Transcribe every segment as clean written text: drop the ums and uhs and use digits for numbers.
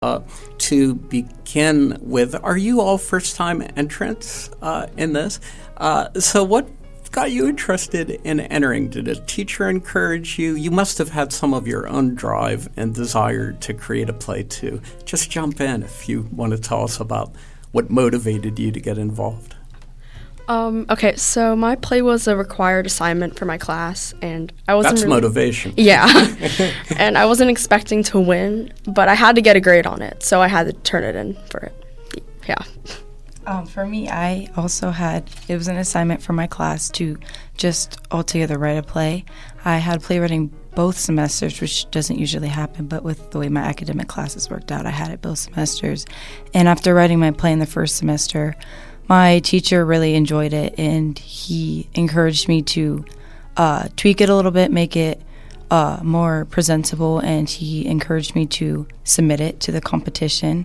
To begin with, are you all first-time entrants in this? So what got you interested in entering? Did a teacher encourage you? You must have had some of your own drive and desire to create a play, too. Just jump in if you want to tell us about what motivated you to get involved. Okay, so my play was a required assignment for my class, and I wasn't That's motivation. Yeah, and I wasn't expecting to win, but I had to get a grade on it, so I had to turn it in for it. Yeah. For me, I also it was an assignment for my class to just altogether write a play. I had playwriting both semesters, which doesn't usually happen, but with the way my academic classes worked out, I had it both semesters. And after writing my play in the first semester, my teacher really enjoyed it, and he encouraged me to tweak it a little bit, make it more presentable, and he encouraged me to submit it to the competition.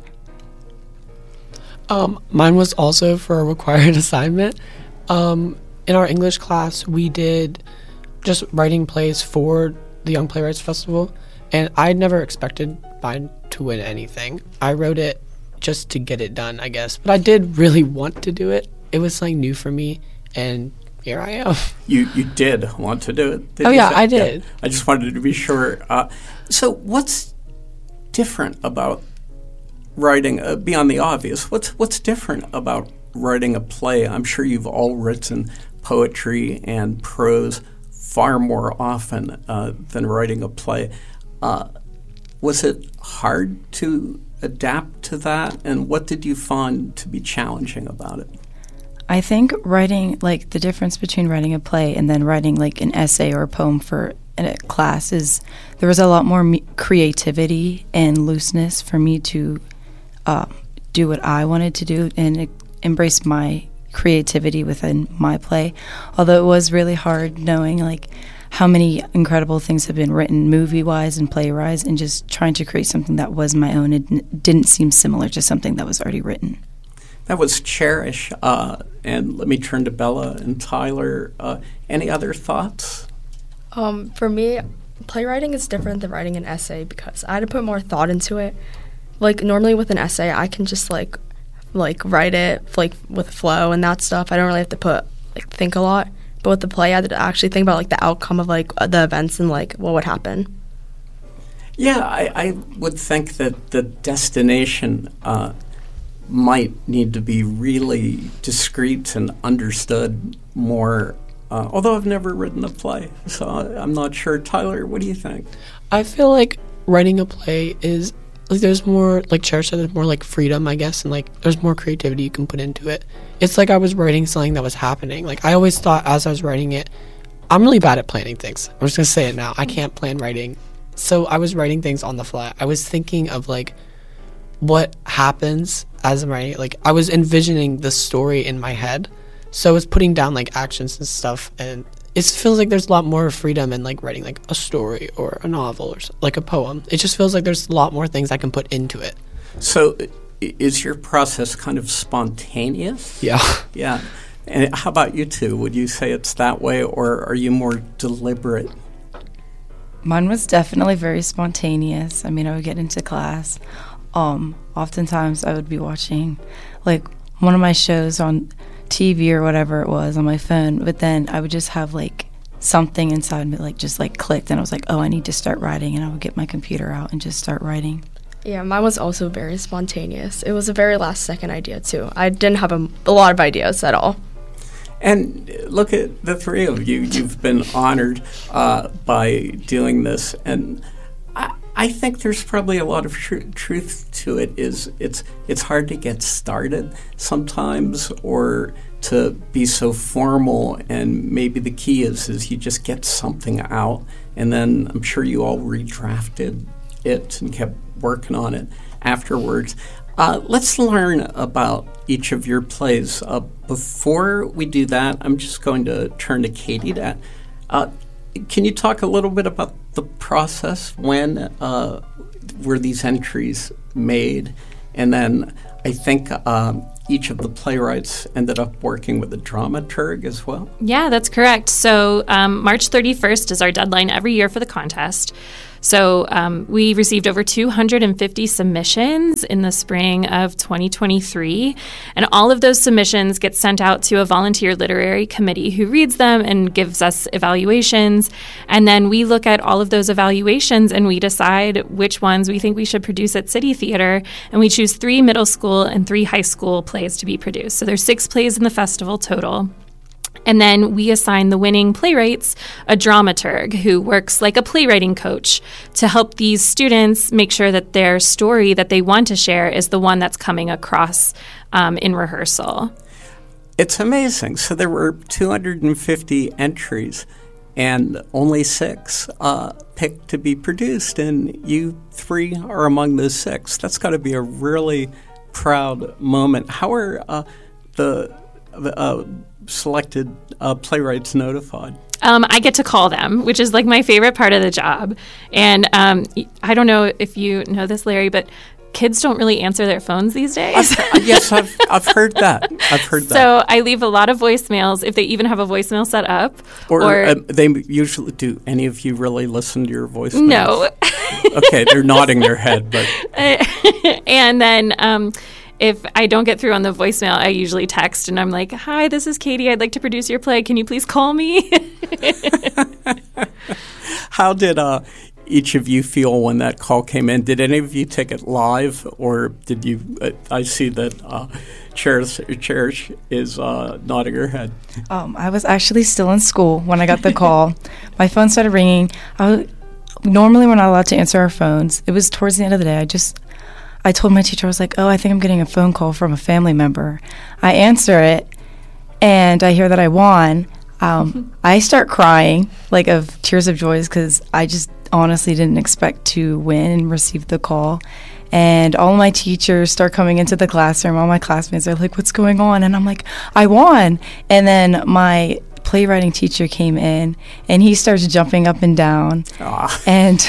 Mine was also for a required assignment. In our English class, we did just writing plays for the Young Playwrights Festival, and I never expected mine to win anything. I wrote it just to get it done, I guess. But I did really want to do it. It was something new for me, and here I am. You did want to do it? I did. Yeah. I just wanted to be sure. So what's different about writing, beyond the obvious, what's different about writing a play? I'm sure you've all written poetry and prose far more often than writing a play. Was it hard to adapt to that, and what did you find to be challenging about it? I think writing, like, the difference between writing a play and then writing, like, an essay or a poem for a class is there was a lot more creativity and looseness for me to do what I wanted to do and embrace my creativity within my play, although it was really hard knowing, like, how many incredible things have been written movie-wise and play-wise, and just trying to create something that was my own and didn't seem similar to something that was already written. That was Cherish. And let me turn to Bella and Tyler. Any other thoughts? For me, playwriting is different than writing an essay because I had to put more thought into it. Like, normally with an essay, I can just, like write it, like, with flow and that stuff. I don't really have to think a lot. But with the play, I had to actually think about, like, the outcome of, like, the events and, like, what would happen. Yeah, I would think that the destination might need to be really discreet and understood more, although I've never written a play, so I'm not sure. Tyler, what do you think? I feel like writing a play is, like, there's more, like Cherish said, there's more, like, freedom, I guess, and, like, there's more creativity you can put into it. It's like I was writing something that was happening. Like, I always thought as I was writing it, I'm really bad at planning things. I'm just going to say it now. I can't plan writing. So I was writing things on the fly. I was thinking of, like, what happens as I'm writing it. Like, I was envisioning the story in my head. So I was putting down, like, actions and stuff, and it feels like there's a lot more freedom in, like, writing, like, a story or a novel or, like, a poem. It just feels like there's a lot more things I can put into it. So is your process kind of spontaneous? Yeah. Yeah. And how about you two? Would you say it's that way, or are you more deliberate? Mine was definitely very spontaneous. I mean, I would get into class. Oftentimes I would be watching, like, one of my shows on TV or whatever it was on my phone, but then I would just have, like, something inside me, like, just, like, clicked, and I was like, oh, I need to start writing, and I would get my computer out and just start writing. Yeah, mine was also very spontaneous. It was a very last-second idea, too. I didn't have a lot of ideas at all. And look at the three of you. You've been honored by doing this, and I think there's probably a lot of truth to it. It's hard to get started sometimes, or to be so formal, and maybe the key is you just get something out, and then I'm sure you all redrafted it and kept working on it afterwards. Let's learn about each of your plays. Before we do that, I'm just going to turn to Katie. Can you talk a little bit about the process? When were these entries made? And then I think each of the playwrights ended up working with a dramaturg as well. Yeah, that's correct. So March 31st is our deadline every year for the contest. So we received over 250 submissions in the spring of 2023. And all of those submissions get sent out to a volunteer literary committee who reads them and gives us evaluations. And then we look at all of those evaluations and we decide which ones we think we should produce at City Theater. And we choose 3 middle school and 3 high school plays to be produced. So there's 6 plays in the festival total. And then we assign the winning playwrights a dramaturg who works like a playwriting coach to help these students make sure that their story that they want to share is the one that's coming across in rehearsal. It's amazing. So there were 250 entries and only 6 picked to be produced, and you 3 are among those 6. That's got to be a really proud moment. How are the selected playwrights notified? I get to call them, which is like my favorite part of the job. And I don't know if you know this, Larry, but kids don't really answer their phones these days. Yes, I've heard that. So I leave a lot of voicemails, if they even have a voicemail set up. Or they usually do. Any of you really listen to your voicemails? No. Okay, they're nodding their head, but and then if I don't get through on the voicemail, I usually text and I'm like, "Hi, this is Katie. I'd like to produce your play. Can you please call me?" How did each of you feel when that call came in? Did any of you take it live, or did you? I see that Cherish is nodding her head. I was actually still in school when I got the call. My phone started ringing. Normally, we're not allowed to answer our phones. It was towards the end of the day. I told my teacher, I was like, "Oh, I think I'm getting a phone call from a family member." I answer it, and I hear that I won. I start crying, like of tears of joy, because I just honestly didn't expect to win and receive the call. And all my teachers start coming into the classroom. All my classmates are like, "What's going on?" And I'm like, "I won." And then my playwriting teacher came in, and he starts jumping up and down. And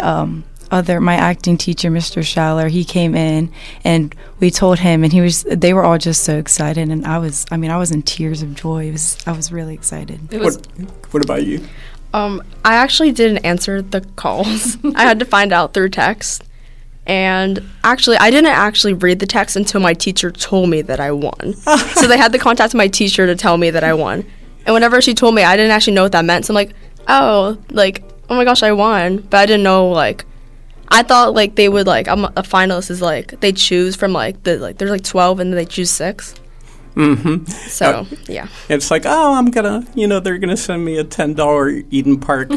my acting teacher, Mr. Schaller, he came in and we told him, and they were all just so excited, and I was in tears of joy. I was really excited. What about you? I actually didn't answer the calls. I had to find out through text. And actually, I didn't actually read the text until my teacher told me that I won. So they had to contact my teacher to tell me that I won. And whenever she told me, I didn't actually know what that meant. So I'm like, oh my gosh, I won. But I didn't know, I thought, they would, a finalist is, they choose from, there's, 12, and then they choose 6. Mm-hmm. So, yeah. It's like, I'm going to, they're going to send me a $10 Eden Park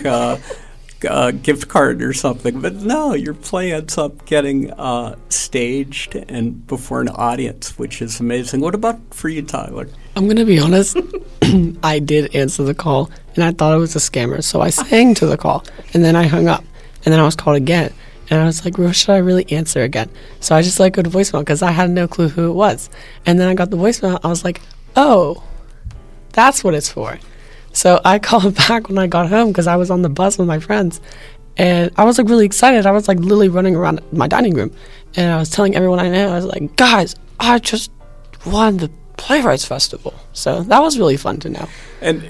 gift card or something. But no, your play ends up getting staged and before an audience, which is amazing. What about for you, Tyler? I'm going to be honest. I did answer the call, and I thought it was a scammer. So I sang to the call, and then I hung up, and then I was called again. And I was like, well, should I really answer again? So I just go to voicemail because I had no clue who it was. And then I got the voicemail. I was like, oh, that's what it's for. So I called back when I got home because I was on the bus with my friends. And I was really excited. I was literally running around my dining room. And I was telling everyone I know, I was like, guys, I just won the Playwrights Festival. So that was really fun to know. And,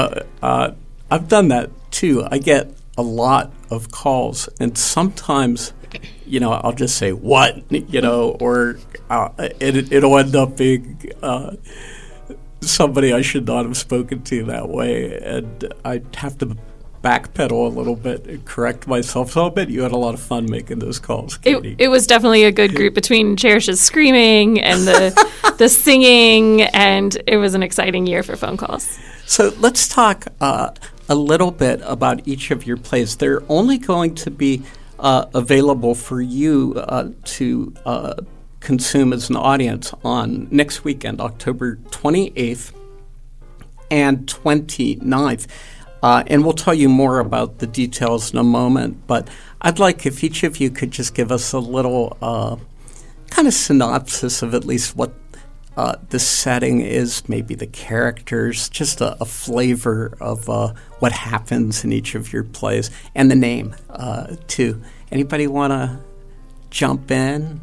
I've done that too. I get a lot of calls, and sometimes, I'll just say, what, or it'll end up being somebody I should not have spoken to that way, and I have to backpedal a little bit and correct myself. So I'll bet you had a lot of fun making those calls, Katie. It was definitely a good group between Cherish's screaming and the singing, and it was an exciting year for phone calls. So let's talk a little bit about each of your plays. They're only going to be available for you to consume as an audience on next weekend, October 28th and 29th. And we'll tell you more about the details in a moment. But I'd like if each of you could just give us a little kind of synopsis of at least what the setting is, maybe the characters, just a flavor of what happens in each of your plays, and the name, too. Anybody want to jump in?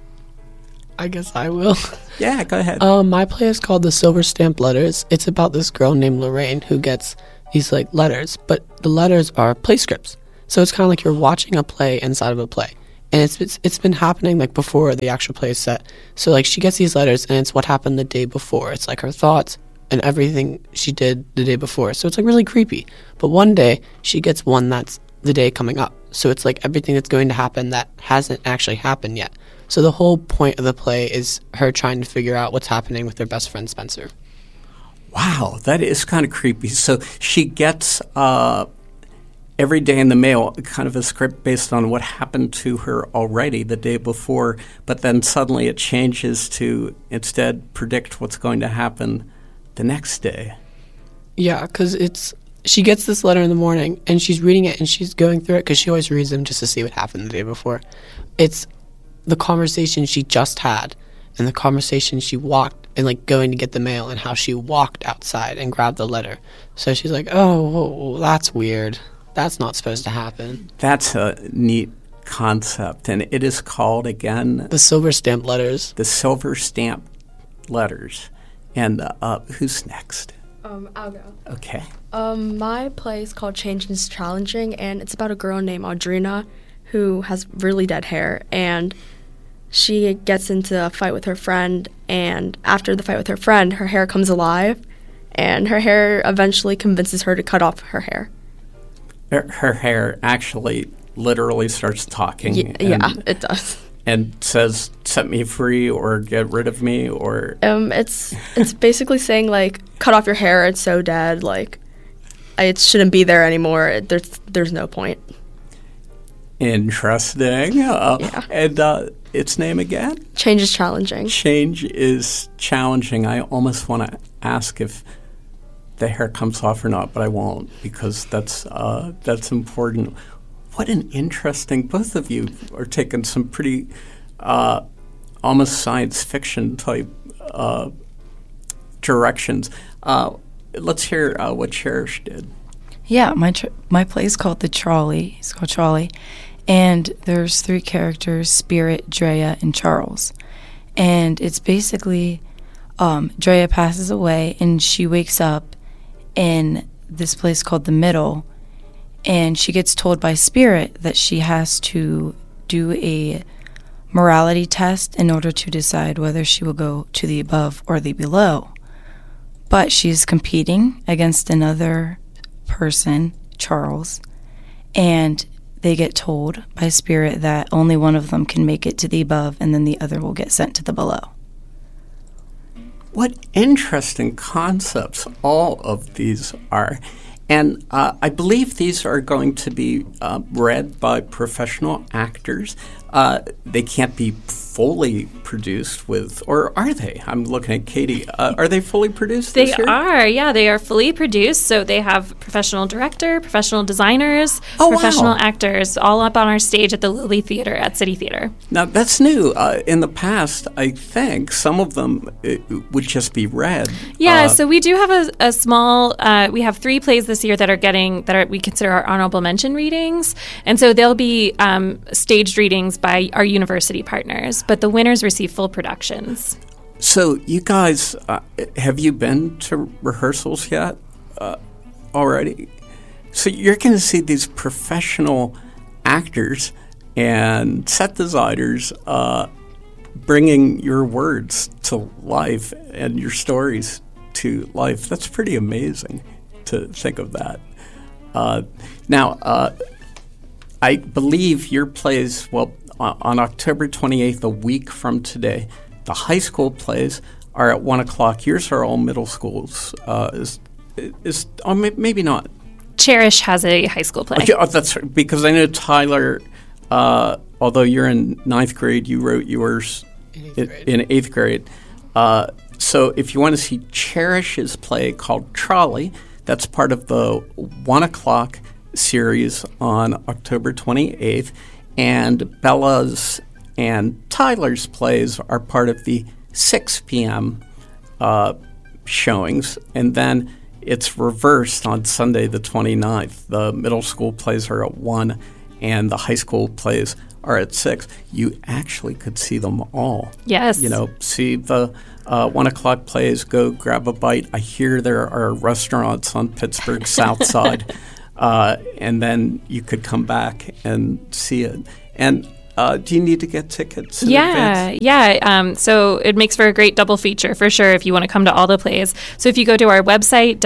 I guess I will. Yeah, go ahead. My play is called The Silver Stamp Letters. It's about this girl named Lorraine who gets these letters, but the letters are play scripts. So it's kind of like you're watching a play inside of a play. And it's been happening like before the actual play is set. So like she gets these letters and it's what happened the day before. It's like her thoughts and everything she did the day before. So it's like really creepy. But one day she gets one that's the day coming up. So it's like everything that's going to happen that hasn't actually happened yet. So the whole point of the play is her trying to figure out what's happening with her best friend Spencer. Wow, that is kind of creepy. So she gets every day in the mail kind of a script based on what happened to her already the day before, but then suddenly it changes to instead predict what's going to happen the next day. Yeah, because she gets this letter in the morning and she's reading it and she's going through it because she always reads them just to see what happened the day before. It's the conversation she just had and the conversation she walked and like going to get the mail and how she walked outside and grabbed the letter. So she's like, oh, that's weird. That's not supposed to happen. That's a neat concept, and it is called, again... The Silver Stamp Letters. The Silver Stamp Letters. And who's next? I'll go. Okay. My play is called Change is Challenging, and it's about a girl named Audrina who has really dead hair, and she gets into a fight with her friend, and after the fight with her friend, her hair comes alive, and her hair eventually convinces her to cut off her hair. Her hair actually literally starts talking. Yeah, it does. And says, set me free or get rid of me or... It's basically saying, like, cut off your hair, it's so dead, like, it shouldn't be there anymore, there's no point. Interesting. Yeah. And its name again? Change is Challenging. Change is Challenging. I almost want to ask if the hair comes off or not, but I won't because that's important. What an interesting, both of you are taking some pretty almost science fiction type directions. Let's hear what Cherish did. Yeah, my play is called The Trolley. It's called Trolley. And there's 3 characters, Spirit, Drea, and Charles. And it's basically Drea passes away and she wakes up in this place called The Middle, and she gets told by Spirit that she has to do a morality test in order to decide whether she will go to the above or the below. But she's competing against another person, Charles, and they get told by Spirit that only one of them can make it to the above and then the other will get sent to the below. What interesting concepts all of these are. And I believe these are going to be read by professional actors. They can't be fully produced with, or are they? I'm looking at Katie. Are they fully produced this year? They are, yeah. They are fully produced. So they have professional director, professional designers, professional actors, all up on our stage at the Lilly Theater at City Theater. Now, that's new. In the past, I think some of them would just be read. Yeah, so we do have a small, we have 3 plays this year that we consider our honorable mention readings. And so they'll be staged readings by our university partners, but the winners receive full productions. So you guys, have you been to rehearsals yet already? So you're going to see these professional actors and set designers bringing your words to life and your stories to life. That's pretty amazing to think of that. Now, I believe your plays, on October 28th, a week from today, the high school plays are at 1 o'clock. Yours are all middle schools. Maybe not. Cherish has a high school play. Okay, that's right, because I know Tyler, although you're in 9th grade, you wrote yours in 8th grade. So if you want to see Cherish's play called Trolley, that's part of the 1 o'clock series on October 28th. And Bella's and Tyler's plays are part of the 6 p.m. Showings. And then it's reversed on Sunday the 29th. The middle school plays are at 1 and the high school plays are at 6. You actually could see them all. Yes. See the 1 o'clock plays, go grab a bite. I hear there are restaurants on Pittsburgh's South Side and then you could come back and see it. And do you need to get tickets in advance? Yeah. So it makes for a great double feature for sure if you want to come to all the plays. So if you go to our website,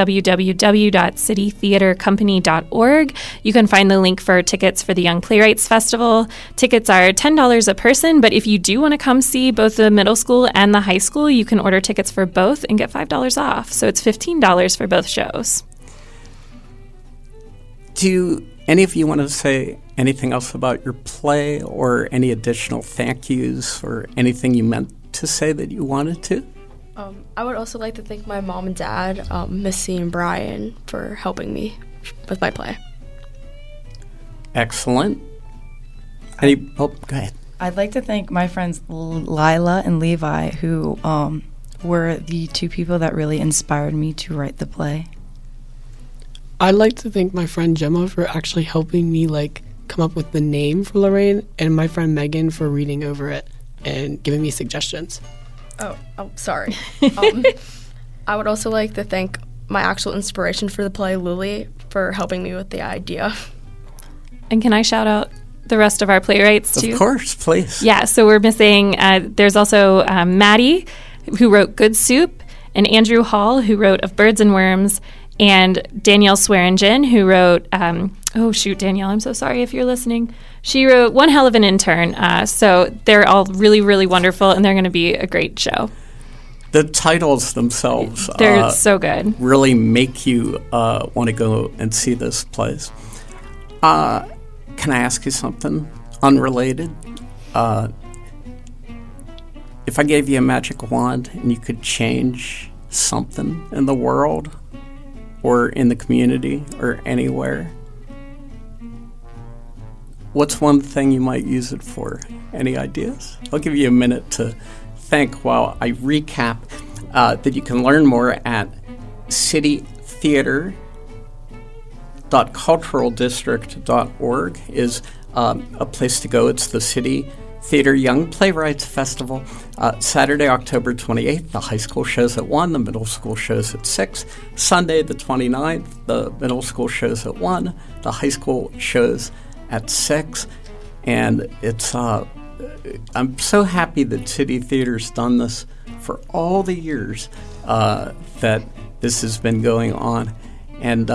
www.citytheatercompany.org, you can find the link for tickets for the Young Playwrights Festival. Tickets are $10 a person, but if you do want to come see both the middle school and the high school, you can order tickets for both and get $5 off. So it's $15 for both shows. Do any of you want to say anything else about your play or any additional thank yous or anything you meant to say that you wanted to? I would also like to thank my mom and dad, Missy and Brian, for helping me with my play. Excellent. Go ahead. I'd like to thank my friends Lila and Levi, who were the two people that really inspired me to write the play. I'd like to thank my friend Gemma for actually helping me come up with the name for Lorraine, and my friend Megan for reading over it and giving me suggestions. Oh, sorry. I would also like to thank my actual inspiration for the play, Lily, for helping me with the idea. And can I shout out the rest of our playwrights too? Of course, please. Yeah, so we're missing, there's also Maddie, who wrote Good Soup, and Andrew Hall, who wrote Of Birds and Worms, and Danielle Swearingen, who wrote, Danielle, I'm so sorry if you're listening. She wrote One Hell of an Intern. So they're all really, really wonderful, and they're going to be a great show. The titles themselves they're so good. Really make you want to go and see this place. Can I ask you something unrelated? If I gave you a magic wand and you could change something in the world or in the community or anywhere, what's one thing you might use it for? Any ideas? I'll give you a minute to think while I recap that you can learn more at citytheater.culturaldistrict.org is a place to go. It's the City Theater Young Playwrights Festival. Saturday, October 28th, the high school show's at 1, the middle school show's at 6. Sunday, the 29th, the middle school show's at 1, the high school show's at 6. And it's I'm so happy that City Theater's done this for all the years that this has been going on. And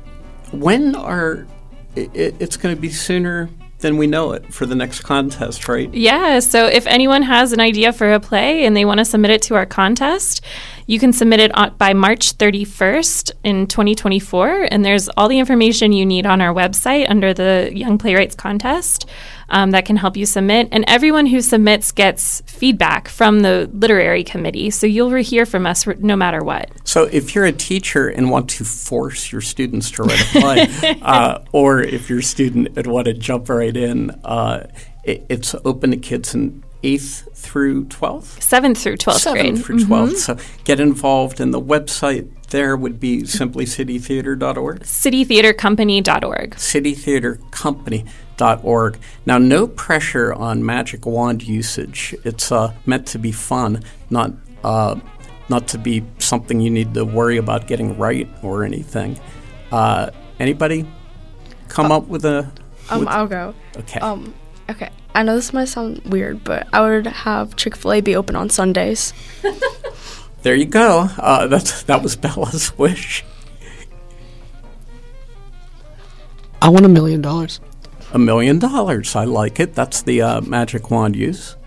it's going to be sooner than we know it for the next contest, right? Yeah, so if anyone has an idea for a play and they want to submit it to our contest, you can submit it by March 31st in 2024, and there's all the information you need on our website under the Young Playwrights Contest that can help you submit. And everyone who submits gets feedback from the literary committee, so you'll hear from us no matter what. So if you're a teacher and want to force your students to write a play, or if you're a student and want to jump right in, it's open to kids in 8th through 12th? 7th through 12th grade. 7th through 12th. Mm-hmm. So get involved, and the website there would be simply citytheater.org? citytheatercompany.org. citytheatercompany.org. Now, no pressure on magic wand usage. It's meant to be fun, not to be something you need to worry about getting right or anything. Anybody come up with a... I'll go. Okay. Okay. I know this might sound weird, but I would have Chick-fil-A be open on Sundays. There you go. That was Bella's wish. I want $1 million. $1 million. I like it. That's the magic wand use.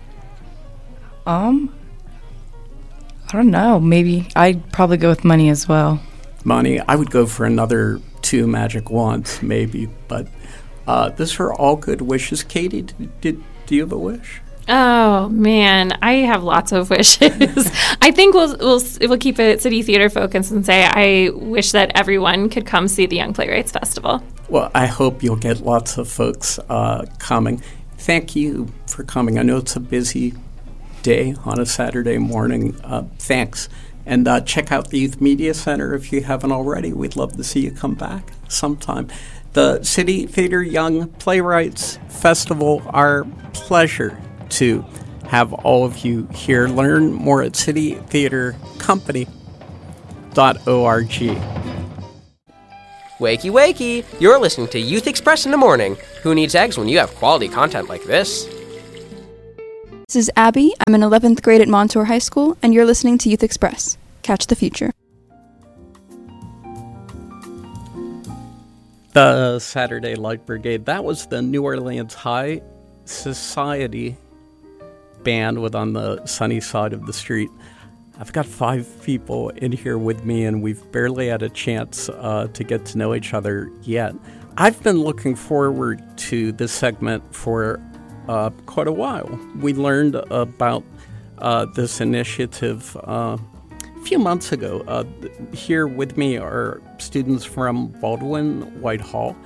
I don't know. Maybe I'd probably go with money as well. Money. I would go for another 2 magic wands, maybe. But these are all good wishes. Katie, do you have a wish? Oh man, I have lots of wishes. I think we'll keep it City Theater focused and say I wish that everyone could come see the Young Playwrights Festival. Well, I hope you'll get lots of folks coming. Thank you for coming. I know it's a busy day on a Saturday morning. Thanks. And check out the Youth Media Center if you haven't already. We'd love to see you come back sometime. The City Theater Young Playwrights Festival, our pleasure to have all of you here. Learn more at citytheatercompany.org. Wakey, wakey! You're listening to Youth Express in the morning. Who needs eggs when you have quality content like this? This is Abby. I'm in 11th grade at Montour High School, and you're listening to Youth Express. Catch the future. The Saturday Light Brigade, that was the New Orleans High Society band with On the Sunny Side of the Street. I've got 5 people in here with me, and we've barely had a chance to get to know each other yet. I've been looking forward to this segment for quite a while. We learned about this initiative a few months ago. Here with me are students from Baldwin Whitehall.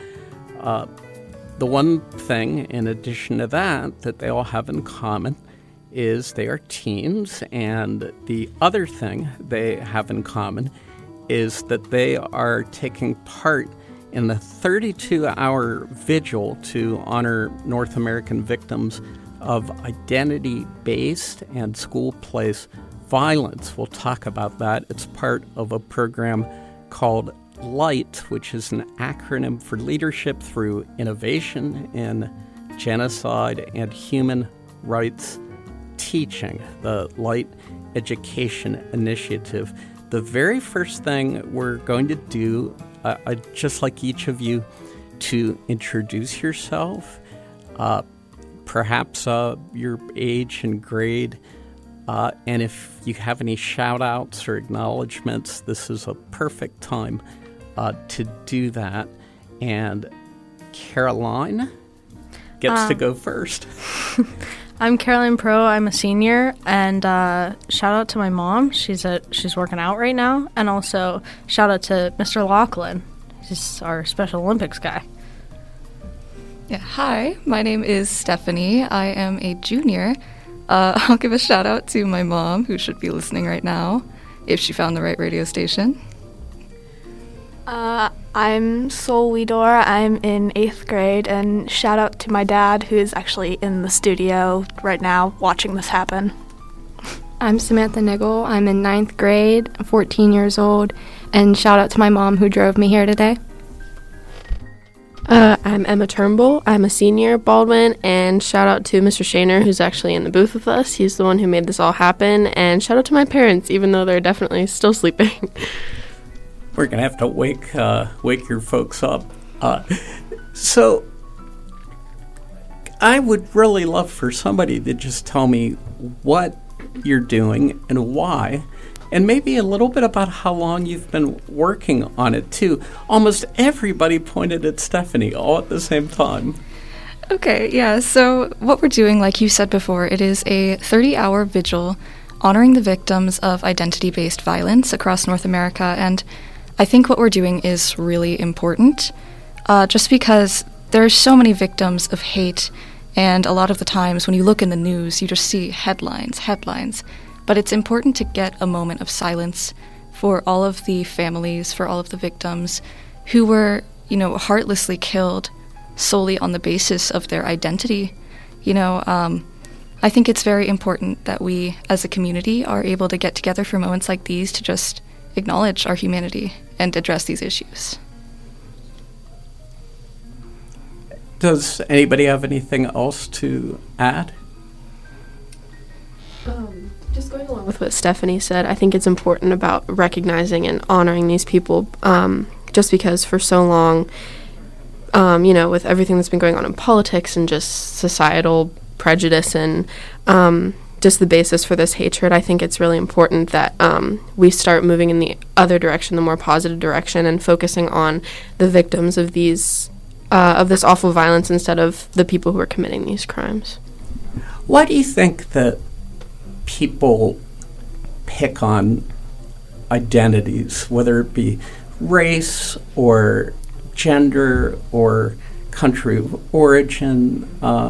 The one thing, in addition to that they all have in common is they are teens, and the other thing they have in common is that they are taking part in the 32-hour vigil to honor North American victims of identity-based and school-place violence. We'll talk about that. It's part of a program called LIGHT, which is an acronym for Leadership Through Innovation in Genocide and Human Rights Teaching, the LIGHT Education Initiative. The very first thing we're going to do, I'd just like each of you to introduce yourself, perhaps your age and grade, and if you have any shout-outs or acknowledgments, this is a perfect time to do that. And Caroline gets to go first. I'm Caroline Pro. I'm a senior, and shout out to my mom. She's working out right now, and also shout out to Mr. Lachlan. He's our Special Olympics guy. Yeah, hi, my name is Stephanie. I am a junior. I'll give a shout out to my mom, who should be listening right now, if she found the right radio station. I'm Sol Widor. I'm in 8th grade, and shout out to my dad, who is actually in the studio right now watching this happen. I'm Samantha Niggle. I'm in 9th grade, I'm 14 years old, and shout out to my mom who drove me here today. I'm Emma Turnbull. I'm a senior at Baldwin, and shout out to Mr. Shaner, who's actually in the booth with us. He's the one who made this all happen, and shout out to my parents, even though they're definitely still sleeping. We're going to have to wake your folks up. So I would really love for somebody to just tell me what you're doing and why, and maybe a little bit about how long you've been working on it, too. Almost everybody pointed at Stephanie all at the same time. Okay, yeah, so what we're doing, like you said before, it is a 30-hour vigil honoring the victims of identity-based violence across North America, and I think what we're doing is really important, just because there's so many victims of hate, and a lot of the times when you look in the news, you just see headlines. But it's important to get a moment of silence for all of the families, for all of the victims who were, heartlessly killed solely on the basis of their identity. I think it's very important that we, as a community, are able to get together for moments like these to just acknowledge our humanity and address these issues. Does anybody have anything else to add? Just going along with what Stephanie said, I think it's important about recognizing and honoring these people, just because for so long, with everything that's been going on in politics and just societal prejudice and just the basis for this hatred, I think it's really important that we start moving in the other direction, the more positive direction, and focusing on the victims of these of this awful violence instead of the people who are committing these crimes. Why do you think that people pick on identities, whether it be race or gender or country of origin?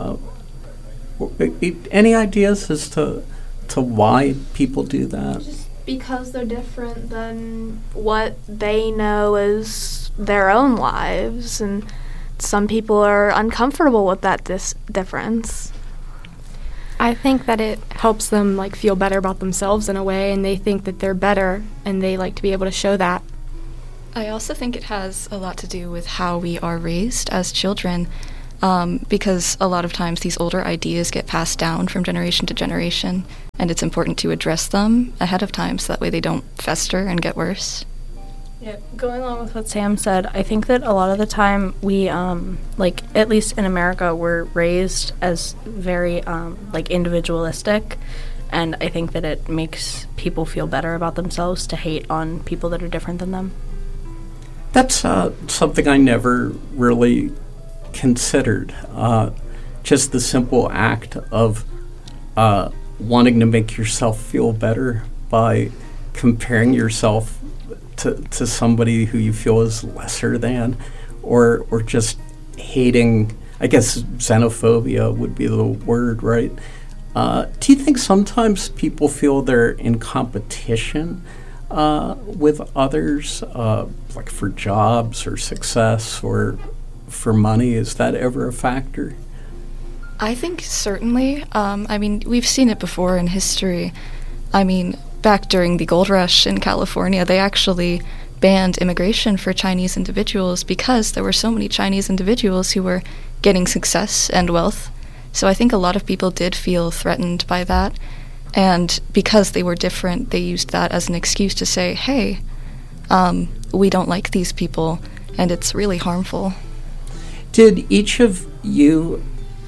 Any ideas as to why people do that? Just because they're different than what they know as their own lives, and some people are uncomfortable with that difference. I think that it helps them feel better about themselves in a way, and they think that they're better, and they like to be able to show that. I also think it has a lot to do with how we are raised as children, because a lot of times these older ideas get passed down from generation to generation, and it's important to address them ahead of time so that way they don't fester and get worse. Yeah, going along with what Sam said, I think that a lot of the time we, like, at least in America, we're raised as very, like, individualistic, and I think that it makes people feel better about themselves to hate on people that are different than them. That's something I never really considered. Just the simple act of wanting to make yourself feel better by comparing yourself to somebody who you feel is lesser than, or just hating. I guess xenophobia would be the word, right? Do you think sometimes people feel they're in competition with others, like for jobs or success or for money? Is that ever a factor? I think certainly. I mean, we've seen it before in history. I mean, back during the gold rush in California, they actually banned immigration for Chinese individuals because there were so many Chinese individuals who were getting success and wealth. So I think a lot of people did feel threatened by that. And because they were different, they used that as an excuse to say, hey, we don't like these people, and it's really harmful. Did each of you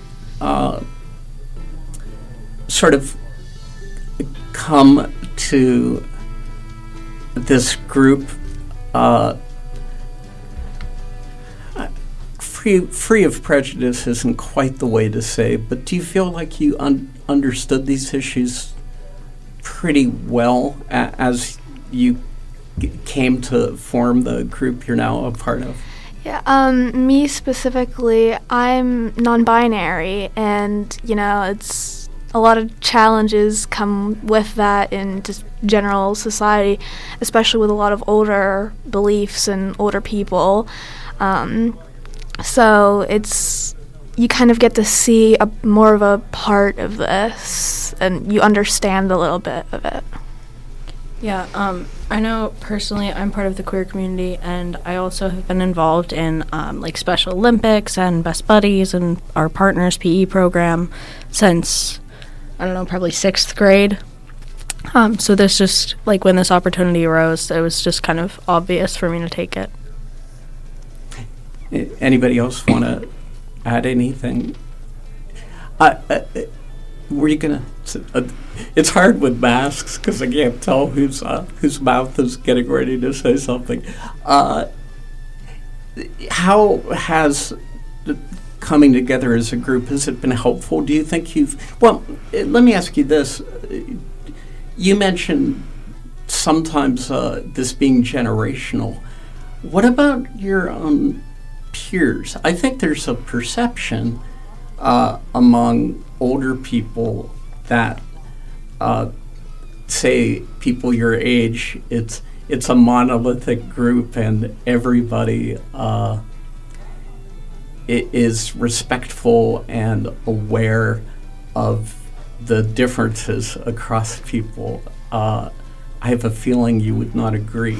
sort of come to this group free of prejudice isn't quite the way to say, but do you feel like you understood these issues pretty well as you came to form the group you're now a part of? Yeah, me specifically, I'm non-binary, and, you know, it's a lot of challenges come with that in just general society, especially with a lot of older beliefs and older people. So it's, you kind of get to see more of a part of this, and you understand a little bit of it. Yeah, I know personally I'm part of the queer community, and I also have been involved in like Special Olympics and Best Buddies and our partners PE program since, I don't know, probably 6th grade. So this just, like, when this opportunity arose, it was just kind of obvious for me to take it. Anybody else want to add anything? Were you going to... it's hard with masks because I can't tell whose mouth is getting ready to say something. How has coming together as a group, has it been helpful? Do you think you've... Well, let me ask you this. You mentioned sometimes this being generational. What about your peers? I think there's a perception among older people that, say, people your age, it's a monolithic group and everybody is respectful and aware of the differences across people. I have a feeling you would not agree.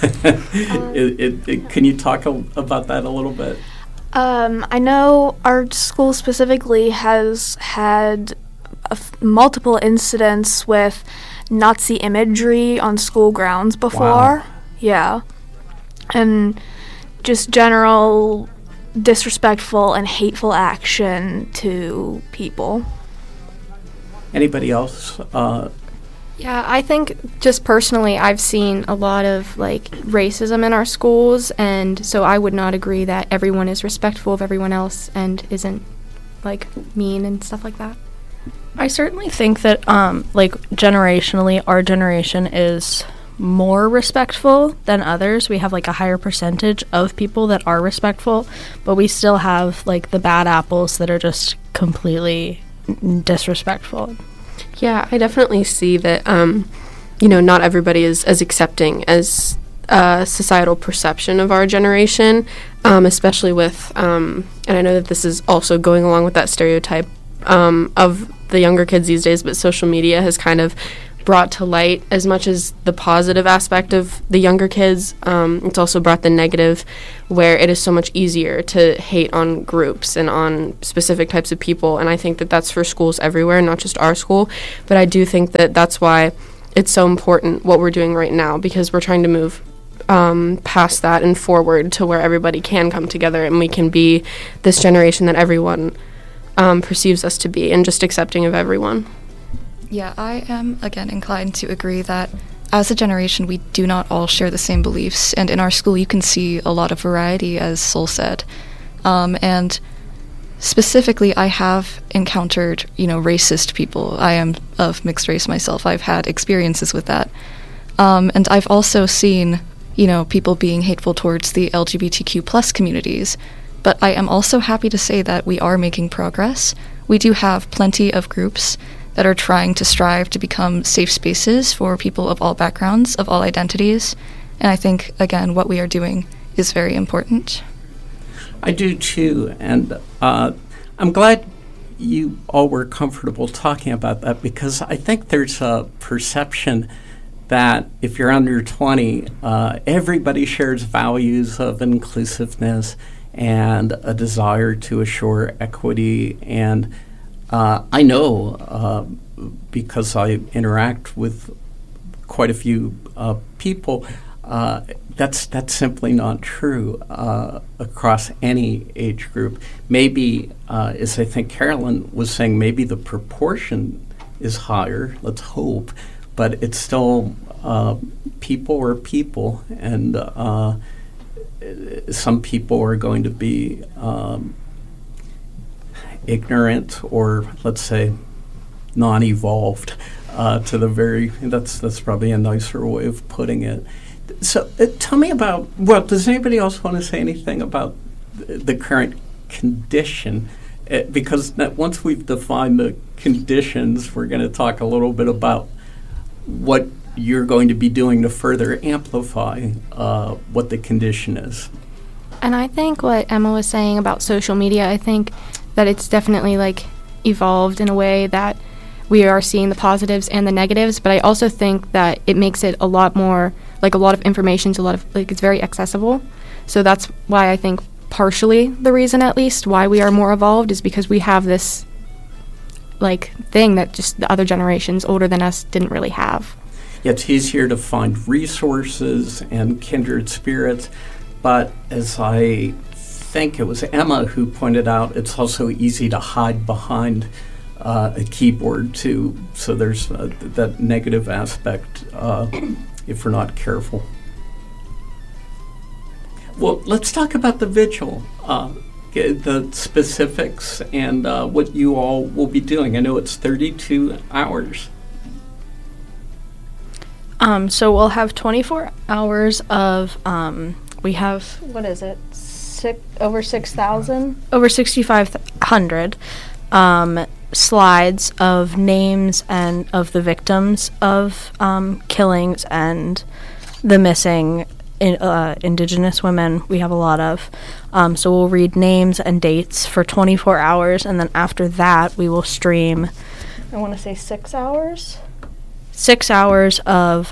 Can you talk about that a little bit? I know our school specifically has had multiple incidents with Nazi imagery on school grounds before. Wow. Yeah. And just general disrespectful and hateful action to people. Anybody else? Yeah, I think just personally, I've seen a lot of, like, racism in our schools, and so I would not agree that everyone is respectful of everyone else and isn't, like, mean and stuff like that. I certainly think that, like, generationally, our generation is more respectful than others. We have, like, a higher percentage of people that are respectful, but we still have, like, the bad apples that are just completely disrespectful. Yeah, I definitely see that, not everybody is as accepting as societal perception of our generation, especially with, and I know that this is also going along with that stereotype of the younger kids these days, but social media has kind of brought to light as much as the positive aspect of the younger kids. It's also brought the negative, where it is so much easier to hate on groups and on specific types of people. And I think that that's for schools everywhere, not just our school. But I do think that that's why it's so important what we're doing right now, because we're trying to move past that and forward to where everybody can come together and we can be this generation that everyone perceives us to be, and just accepting of everyone. Yeah, I am, again, inclined to agree that as a generation, we do not all share the same beliefs. And in our school, you can see a lot of variety, as Sol said. And specifically, I have encountered, racist people. I am of mixed race myself. I've had experiences with that. And I've also seen, people being hateful towards the LGBTQ plus communities. But I am also happy to say that we are making progress. We do have plenty of groups that are trying to strive to become safe spaces for people of all backgrounds, of all identities. And I think, again, what we are doing is very important. I do too, and I'm glad you all were comfortable talking about that, because I think there's a perception that if you're under 20, everybody shares values of inclusiveness and a desire to assure equity. And I know, because I interact with quite a few people, that's simply not true across any age group. Maybe, as I think Carolyn was saying, maybe the proportion is higher, let's hope, but it's still people are people, and some people are going to be ignorant, or let's say non-evolved to the very, that's probably a nicer way of putting it. So tell me about, well, does anybody else want to say anything about the current condition? Because once we've defined the conditions, we're going to talk a little bit about what you're going to be doing to further amplify what the condition is. And I think what Emma was saying about social media, I think that it's definitely evolved in a way that we are seeing the positives and the negatives, but I also think that it makes it a lot more, a lot of information, it's very accessible. So that's why I think partially the reason, at least, why we are more evolved is because we have this thing that just the other generations older than us didn't really have. Yeah, it's easier to find resources and kindred spirits, but as I think it was Emma who pointed out, it's also easy to hide behind a keyboard too. So there's that negative aspect if we're not careful. Well, let's talk about the vigil, the specifics, and what you all will be doing. I know it's 32 hours. So we'll have 24 hours of, we have, what is it, over 6,000? Over 6,500 slides of names and of the victims of killings and the missing Indigenous women. We have a lot of. So we'll read names and dates for 24 hours, and then after that we will stream, I want to say 6 hours? 6 hours of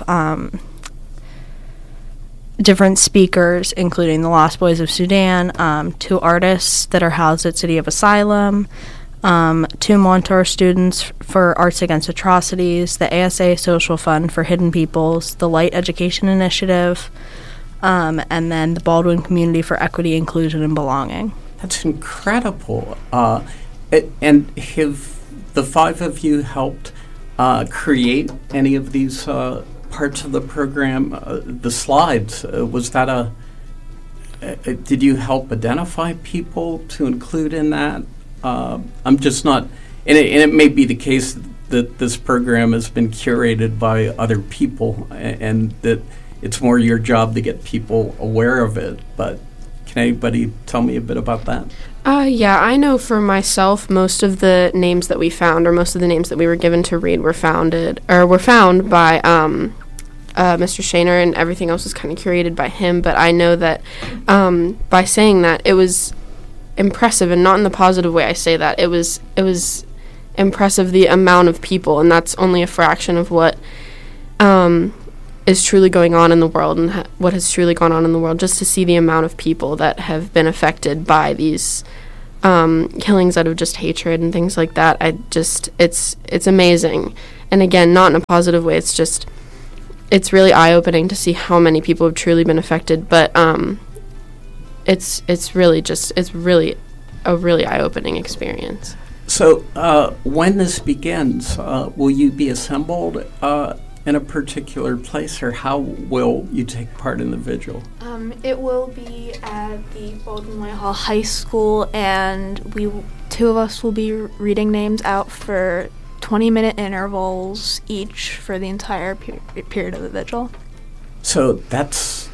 different speakers, including the Lost Boys of Sudan, 2 artists that are housed at City of Asylum, 2 Montour students for Arts Against Atrocities, the ASA Social Fund for Hidden Peoples, the Light Education Initiative, and then the Baldwin Community for Equity, Inclusion, and Belonging. That's incredible. And have the 5 of you helped create any of these parts of the program? The slides, was that did you help identify people to include in that? I'm just not, and it may be the case that this program has been curated by other people, and that it's more your job to get people aware of it, but can anybody tell me a bit about that? Yeah, I know for myself, most of the names that we found, or most of the names that we were given to read, were found by Mr. Shaner, and everything else was kind of curated by him. But I know that by saying that, it was impressive, and not in the positive way I say that. It was impressive, the amount of people, and that's only a fraction of what is truly going on in the world and what has truly gone on in the world, just to see the amount of people that have been affected by these killings out of just hatred and things like that. It's amazing. And again, not in a positive way. It's really eye-opening to see how many people have truly been affected. But it's really a really eye-opening experience. So when this begins, will you be assembled in a particular place, or how will you take part in the vigil? It will be at the Baldwin Whitehall High School, and two of us will be reading names out for 20-minute intervals each for the entire period of the vigil. So that's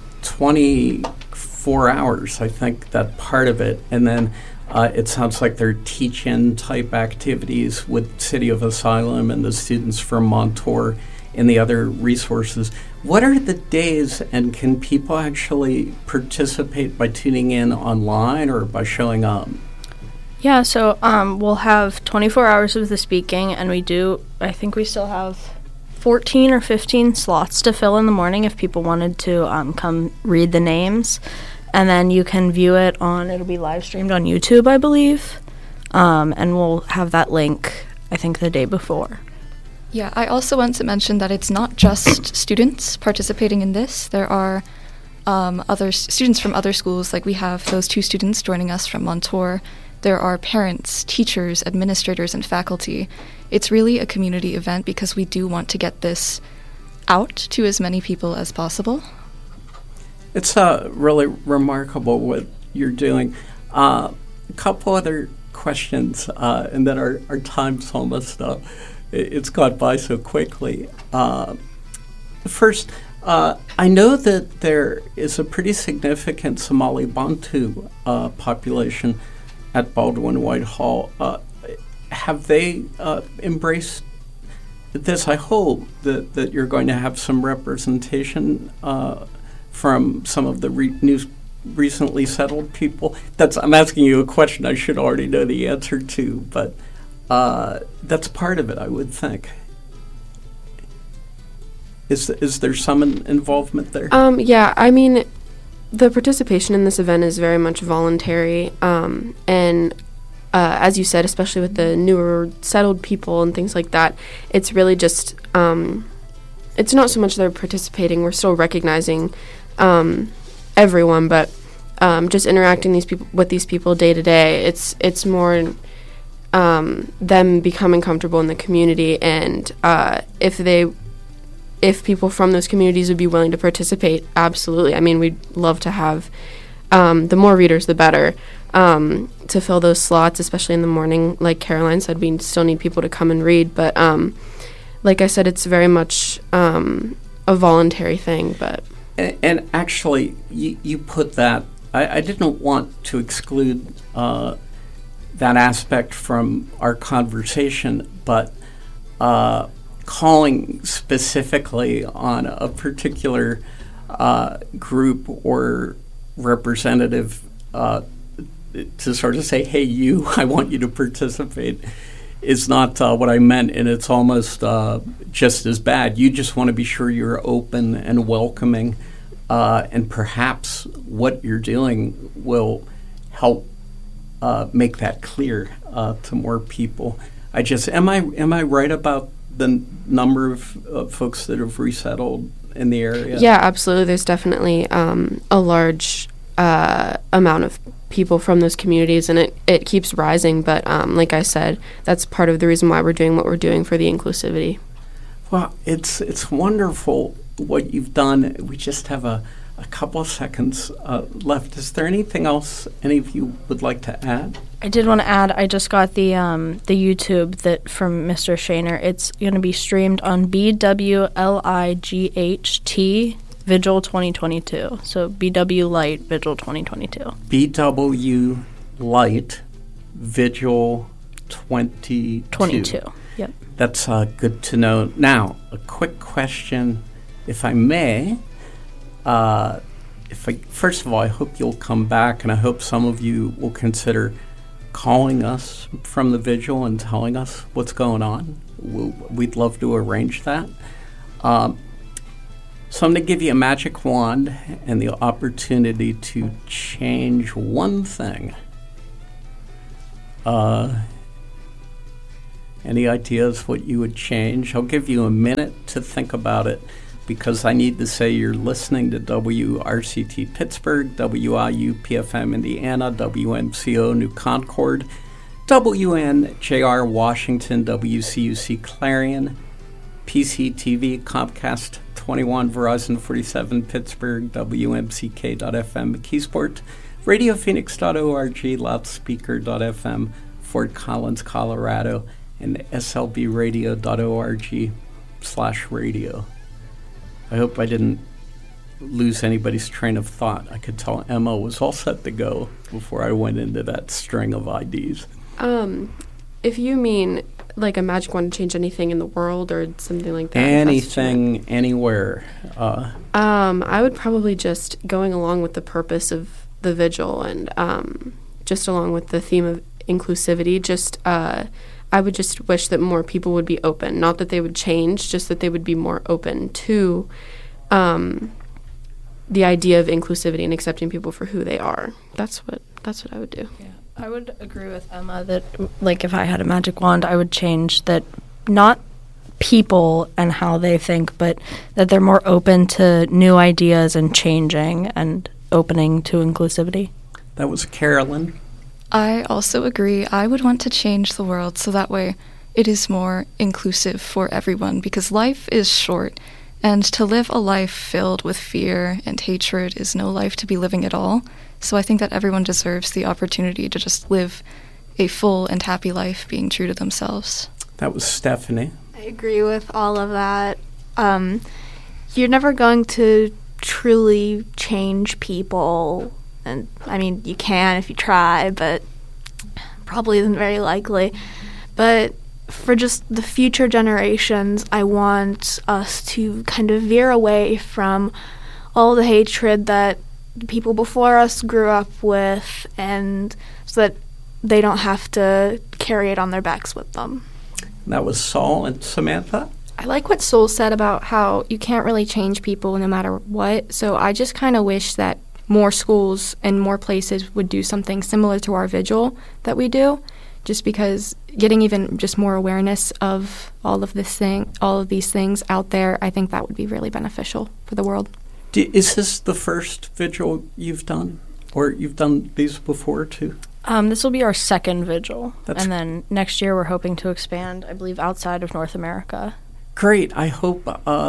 24 hours, I think, that part of it. And then it sounds like they're teach-in type activities with City of Asylum and the students from Montour and the other resources. What are the days, and can people actually participate by tuning in online or by showing up? Yeah, so we'll have 24 hours of the speaking, and I think we still have 14 or 15 slots to fill in the morning if people wanted to come read the names. And then you can view it it'll be live streamed on YouTube, I believe. And we'll have that link, I think, the day before. Yeah, I also want to mention that it's not just students participating in this. There are other students from other schools, like we have those 2 students joining us from Montour. There are parents, teachers, administrators, and faculty. It's really a community event because we do want to get this out to as many people as possible. It's really remarkable what you're doing. A couple other questions, and then our time's almost up. It's gone by so quickly. First, I know that there is a pretty significant Somali Bantu population at Baldwin Whitehall. Have they embraced this? I hope that you're going to have some representation from some of the recently settled people. I'm asking you a question I should already know the answer to, but that's part of it, I would think. Is there some involvement there? Yeah, I mean, the participation in this event is very much voluntary, and as you said, especially with the newer settled people and things like that, it's really just, it's not so much they're participating, we're still recognizing everyone, but just interacting with these people day to day. It's more them becoming comfortable in the community, and if people from those communities would be willing to participate, absolutely. I mean, we'd love to have the more readers, the better, to fill those slots, especially in the morning. Like Caroline said, we still need people to come and read, but like I said, it's very much a voluntary thing. But and actually, you put that. I didn't want to exclude that aspect from our conversation, but calling specifically on a particular group or representative to sort of say, hey, I want you to participate, is not what I meant, and it's almost just as bad. You just want to be sure you're open and welcoming, and perhaps what you're doing will help make that clear to more people. Am I right about the number of folks that have resettled in the area? Yeah, absolutely. There's definitely a large amount of people from those communities, and it keeps rising. But like I said, that's part of the reason why we're doing what we're doing for the inclusivity. Well, it's wonderful what you've done. We just have a couple of seconds left. Is there anything else any of you would like to add? I did want to add, I just got the YouTube that from Mr. Shaner. It's going to be streamed on BWLIGHT Vigil 2022. So BW Light Vigil 2022. BW Light Vigil 22. Yep. That's good to know. Now, a quick question, if I may. First of all, I hope you'll come back, and I hope some of you will consider calling us from the vigil and telling us what's going on. We'd love to arrange that. So I'm going to give you a magic wand and the opportunity to change one thing. Any ideas what you would change? I'll give you a minute to think about it, because I need to say you're listening to WRCT Pittsburgh, WIU PFM Indiana, WMCO New Concord, WNJR Washington, WCUC Clarion, PCTV Comcast 21, Verizon 47 Pittsburgh, WMCK.FM McKeesport, RadioPhoenix.org, Loudspeaker.fm Fort Collins, Colorado, and slbradio.org/radio. I hope I didn't lose anybody's train of thought. I could tell Emma was all set to go before I went into that string of IDs. If you mean like a magic wand to change anything in the world or something like that. Anything, anywhere. I would probably just, going along with the purpose of the vigil and just along with the theme of inclusivity, I would just wish that more people would be open. Not that they would change, just that they would be more open to the idea of inclusivity and accepting people for who they are. That's what I would do. Yeah. I would agree with Emma that, like, if I had a magic wand, I would change that, not people and how they think, but that they're more open to new ideas and changing and opening to inclusivity. That was Carolyn. I also agree. I would want to change the world so that way it is more inclusive for everyone, because life is short, and to live a life filled with fear and hatred is no life to be living at all. So I think that everyone deserves the opportunity to just live a full and happy life being true to themselves. That was Stephanie. I agree with all of that. You're never going to truly change people. And, I mean, you can if you try, but probably isn't very likely. But for just the future generations, I want us to kind of veer away from all the hatred that people before us grew up with, and so that they don't have to carry it on their backs with them. That was Saul. And Samantha? I like what Sol said about how you can't really change people no matter what. So I just kind of wish that more schools and more places would do something similar to our vigil that we do, just because getting even just more awareness of all of these things out there, I think that would be really beneficial for the world. Is this the first vigil you've done? Or you've done these before, too? This will be our second vigil. And then next year we're hoping to expand, I believe, outside of North America. Great. I hope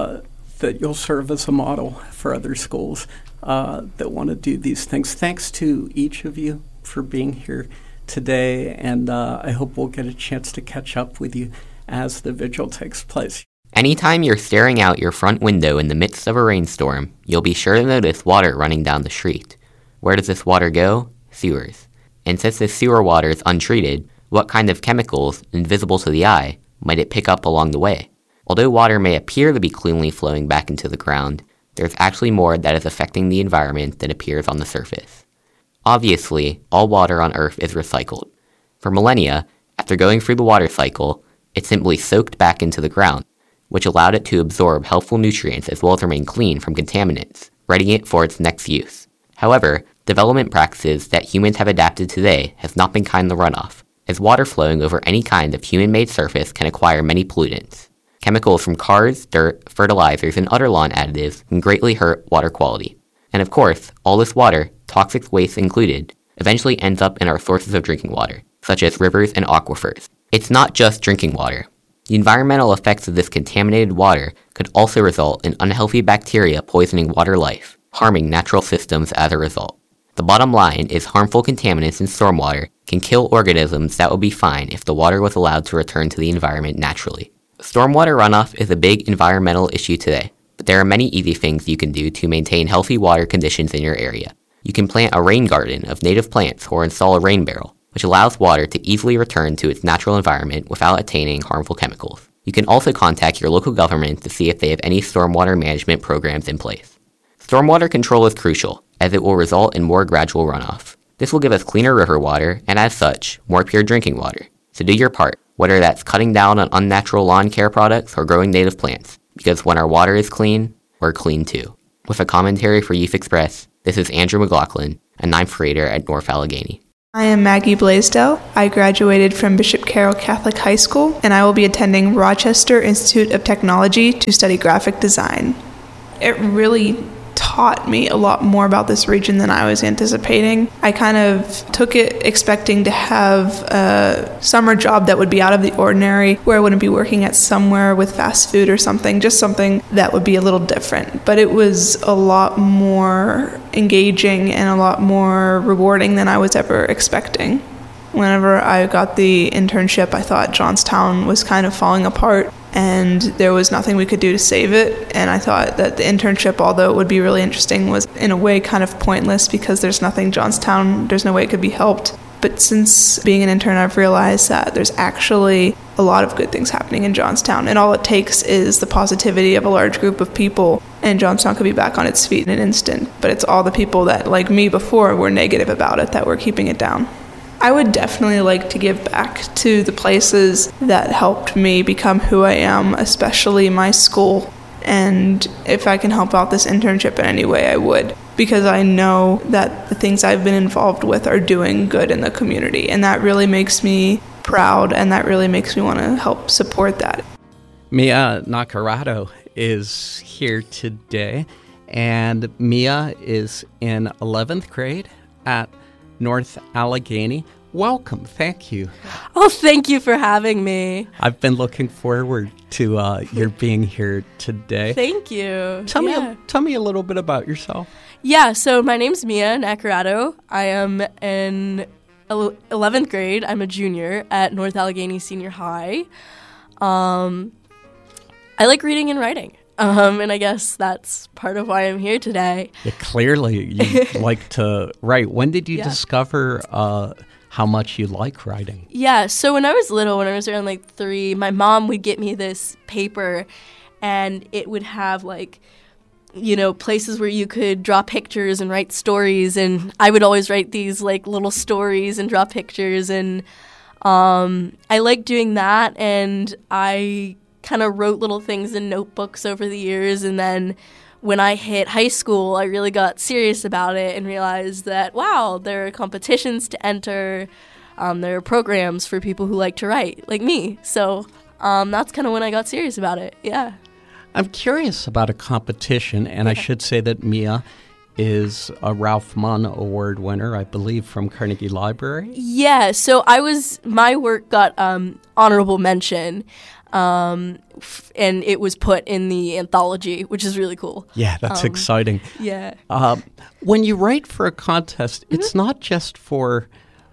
that you'll serve as a model for other schools that want to do these things. Thanks to each of you for being here today, and I hope we'll get a chance to catch up with you as the vigil takes place. Anytime you're staring out your front window in the midst of a rainstorm, you'll be sure to notice water running down the street. Where does this water go? Sewers. And since this sewer water is untreated, what kind of chemicals, invisible to the eye, might it pick up along the way? Although water may appear to be cleanly flowing back into the ground, there's actually more that is affecting the environment than appears on the surface. Obviously, all water on Earth is recycled. For millennia, after going through the water cycle, it simply soaked back into the ground, which allowed it to absorb helpful nutrients as well as remain clean from contaminants, readying it for its next use. However, development practices that humans have adapted today have not been kind to runoff, as water flowing over any kind of human-made surface can acquire many pollutants. Chemicals from cars, dirt, fertilizers, and other lawn additives can greatly hurt water quality. And of course, all this water, toxic waste included, eventually ends up in our sources of drinking water, such as rivers and aquifers. It's not just drinking water. The environmental effects of this contaminated water could also result in unhealthy bacteria poisoning water life, harming natural systems as a result. The bottom line is harmful contaminants in stormwater can kill organisms that would be fine if the water was allowed to return to the environment naturally. Stormwater runoff is a big environmental issue today, but there are many easy things you can do to maintain healthy water conditions in your area. You can plant a rain garden of native plants or install a rain barrel, which allows water to easily return to its natural environment without attaining harmful chemicals. You can also contact your local government to see if they have any stormwater management programs in place. Stormwater control is crucial, as it will result in more gradual runoff. This will give us cleaner river water, and as such, more pure drinking water. So do your part, whether that's cutting down on unnatural lawn care products or growing native plants. because when our water is clean, we're clean too. With a commentary for Youth Express, this is Andrew McLaughlin, a 9th grader at North Allegheny. I am Maggie Blaisdell. I graduated from Bishop Carroll Catholic High School, and I will be attending Rochester Institute of Technology to study graphic design. It really taught me a lot more about this region than I was anticipating. I kind of took it expecting to have a summer job that would be out of the ordinary, where I wouldn't be working at somewhere with fast food or something, just something that would be a little different. But it was a lot more engaging and a lot more rewarding than I was ever expecting. Whenever I got the internship, I thought Johnstown was kind of falling apart and there was nothing we could do to save it. And I thought that the internship, although it would be really interesting, was in a way kind of pointless because there's no way it could be helped. But since being an intern, I've realized that there's actually a lot of good things happening in Johnstown. And all it takes is the positivity of a large group of people, and Johnstown could be back on its feet in an instant. But it's all the people that, like me before, were negative about it that were keeping it down. I would definitely like to give back to the places that helped me become who I am, especially my school. And if I can help out this internship in any way, I would. Because I know that the things I've been involved with are doing good in the community. And that really makes me proud, and that really makes me want to help support that. Mia Nacarado is here today. And Mia is in 11th grade at North Allegheny. Welcome. Thank you. Oh, thank you for having me. I've been looking forward to your being here today. Thank you. Tell me a little bit about yourself. Yeah, so my name's Mia Nacarado. I am in 11th grade. I'm a junior at North Allegheny Senior High. I like reading and writing. And I guess that's part of why I'm here today. Yeah, clearly you like to write. When did you discover how much you like writing? Yeah, so when I was little, when I was around 3, my mom would get me this paper, and it would have places where you could draw pictures and write stories, and I would always write these little stories and draw pictures, and I liked doing that, and I kind of wrote little things in notebooks over the years, and then when I hit high school, I really got serious about it and realized that, wow, there are competitions to enter, there are programs for people who like to write, like me. So that's kind of when I got serious about it, yeah. I'm curious about a competition, and I should say that Mia is a Ralph Munn Award winner, I believe, from Carnegie Library. Yeah, so my work got honorable mention. And it was put in the anthology, which is really cool. Yeah, that's exciting. Yeah. When you write for a contest, it's not just for,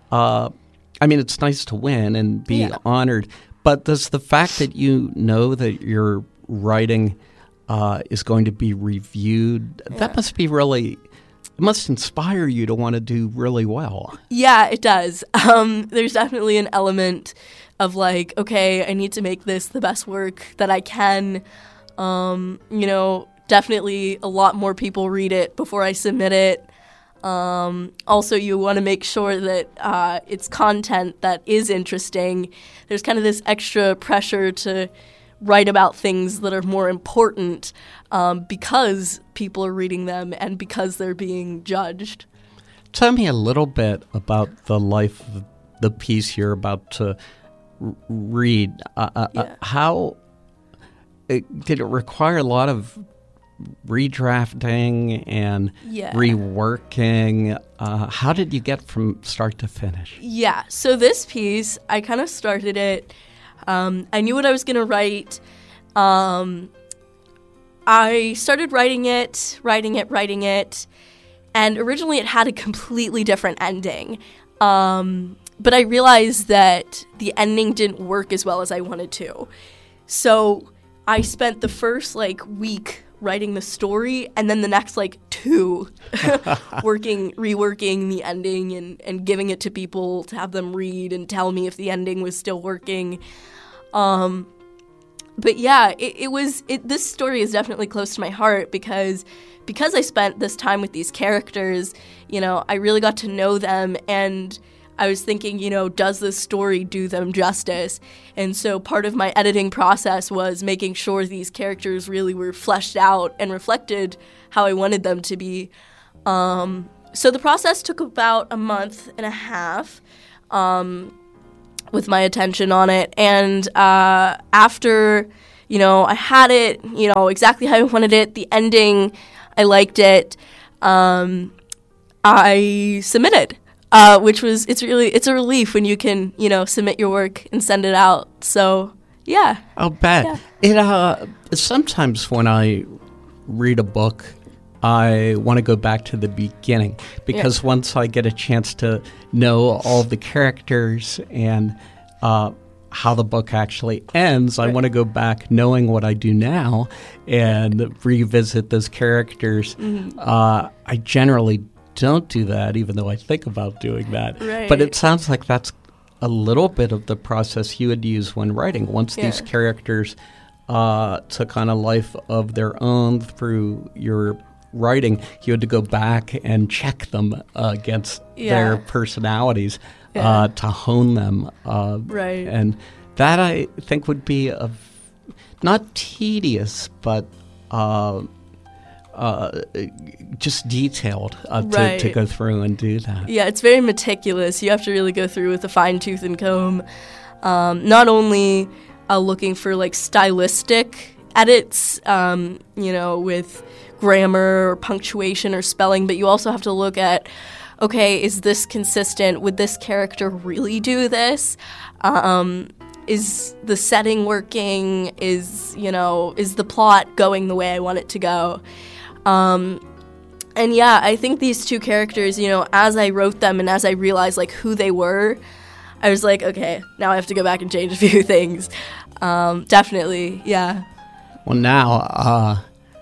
it's nice to win and be honored, but does the fact that you know that your writing is going to be reviewed, that must be it must inspire you to want to do really well. Yeah, it does. There's definitely an element of okay, I need to make this the best work that I can. Definitely a lot more people read it before I submit it. Also, you want to make sure that it's content that is interesting. There's kind of this extra pressure to write about things that are more important because people are reading them and because they're being judged. Tell me a little bit about the life of the piece you're about to read. How did it require a lot of redrafting and reworking? How did you get from start to finish? Yeah, so this piece, I kind of started it. I knew what I was going to write. I started writing it, and originally it had a completely different ending. But I realized that the ending didn't work as well as I wanted to. So I spent the first week writing the story, and then the next 2 reworking the ending and giving it to people to have them read and tell me if the ending was still working. But yeah, this story is definitely close to my heart because I spent this time with these characters, I really got to know them, and I was thinking, does this story do them justice? And so part of my editing process was making sure these characters really were fleshed out and reflected how I wanted them to be. So the process took about a month and a half with my attention on it. And after, I had it, exactly how I wanted it, the ending, I liked it, I submitted. Which was, it's a relief when you can, submit your work and send it out. So, yeah. I'll bet. Yeah. Sometimes when I read a book, I want to go back to the beginning because once I get a chance to know all the characters and how the book actually ends, I want to go back knowing what I do now and revisit those characters. Mm-hmm. I generally don't do that, even though I think about doing that. Right. But it sounds like that's a little bit of the process you would use when writing. Once these characters took on a life of their own through your writing, you had to go back and check them against their personalities to hone them. Right. And that, I think, would be not tedious, but just detailed to go through and do that. Yeah, it's very meticulous. You have to really go through with a fine tooth and comb. Not only looking for like stylistic edits, with grammar or punctuation or spelling, but you also have to look at, okay, is this consistent? Would this character really do this? Is the setting working? Is the plot going the way I want it to go? And yeah, I think these two characters, as I wrote them and as I realized like who they were, I was like, okay, now I have to go back and change a few things. Definitely, yeah. Well, now,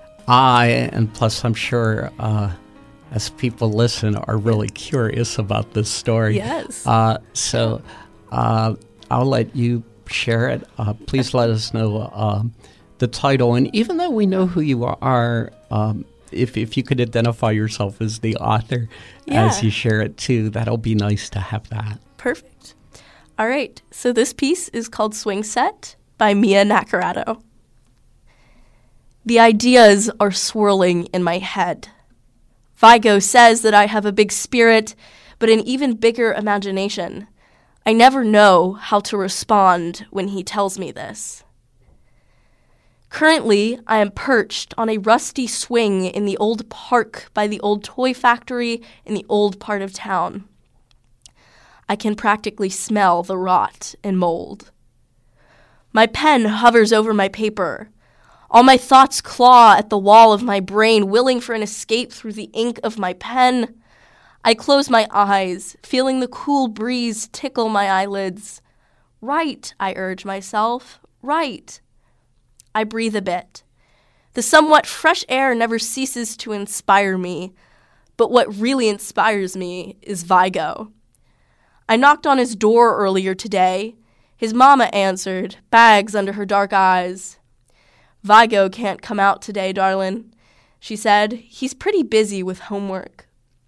and plus I'm sure as people listen, are really curious about this story. Yes. So I'll let you share it. Please let us know the title. And even though we know who you are, if you could identify yourself as the author as you share it too, that'll be nice to have that. Perfect. All right. So this piece is called Swing Set by Mia Nacarado. The ideas are swirling in my head. Vigo says that I have a big spirit, but an even bigger imagination. I never know how to respond when he tells me this. Currently, I am perched on a rusty swing in the old park by the old toy factory in the old part of town. I can practically smell the rot and mold. My pen hovers over my paper. All my thoughts claw at the wall of my brain, willing for an escape through the ink of my pen. I close my eyes, feeling the cool breeze tickle my eyelids. Write, I urge myself, write. I breathe a bit. The somewhat fresh air never ceases to inspire me, but what really inspires me is Vigo. I knocked on his door earlier today. His mama answered, bags under her dark eyes. Vigo can't come out today, darlin', she said. He's pretty busy with homework.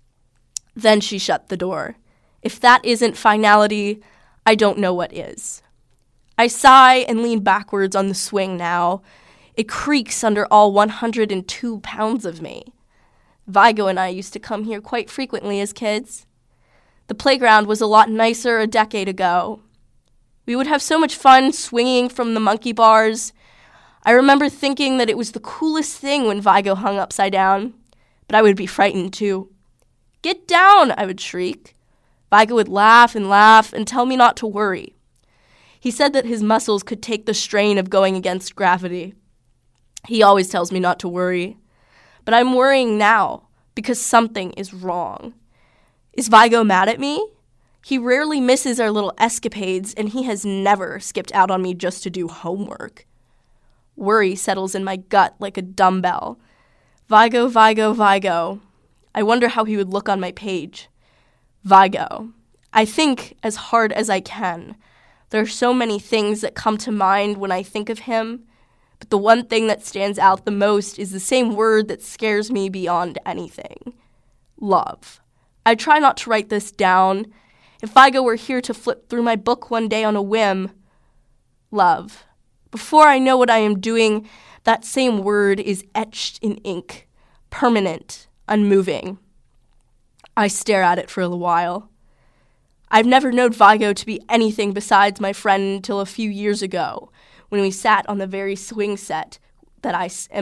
Then she shut the door. If that isn't finality, I don't know what is. I sigh and lean backwards on the swing now. It creaks under all 102 pounds of me. Vigo and I used to come here quite frequently as kids. The playground was a lot nicer a decade ago. We would have so much fun swinging from the monkey bars. I remember thinking that it was the coolest thing when Vigo hung upside down, but I would be frightened too. Get down, I would shriek. Vigo would laugh and tell me not to worry. He said that his muscles could take the strain of going against gravity. He always tells me not to worry. But I'm worrying now because something is wrong. Is Vigo mad at me? He rarely misses our little escapades, and he has never skipped out on me just to do homework. Worry settles in my gut like a dumbbell. Vigo, Vigo, Vigo. I wonder how he would look on my page. Vigo. I think as hard as I can. There are so many things that come to mind when I think of him, but the one thing that stands out the most is the same word that scares me beyond anything. Love. I try not to write this down. If Vigo were here to flip through my book one day on a whim, love. Before I know what I am doing, that same word is etched in ink, permanent, unmoving. I stare at it for a while. I've never known Vigo to be anything besides my friend until a few years ago, when we sat on the very swing set that I am